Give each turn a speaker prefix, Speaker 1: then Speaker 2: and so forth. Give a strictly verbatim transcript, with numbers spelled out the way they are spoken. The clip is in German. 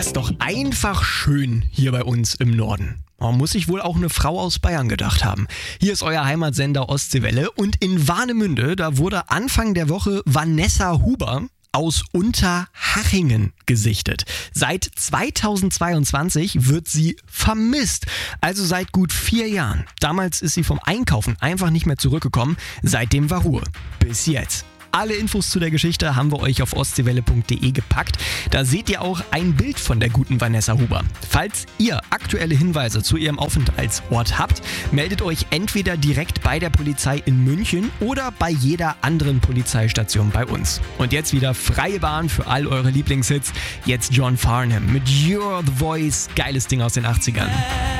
Speaker 1: ist doch einfach schön hier bei uns im Norden. Man muss sich wohl auch eine Frau aus Bayern gedacht haben. Hier ist euer Heimatsender Ostseewelle und in Warnemünde, da wurde Anfang der Woche Vanessa Huber aus Unterhachingen gesichtet. Seit zweitausendzweiundzwanzig wird sie vermisst, also seit gut vier Jahren. Damals ist sie vom Einkaufen einfach nicht mehr zurückgekommen, seitdem war Ruhe. Bis jetzt. Alle Infos zu der Geschichte haben wir euch auf ostseewelle punkt de gepackt. Da seht ihr auch ein Bild von der guten Vanessa Huber. Falls ihr aktuelle Hinweise zu ihrem Aufenthaltsort habt, meldet euch entweder direkt bei der Polizei in München oder bei jeder anderen Polizeistation bei uns. Und jetzt wieder freie Bahn für all eure Lieblingshits. Jetzt John Farnham mit You're the Voice. Geiles Ding aus den achtzigern.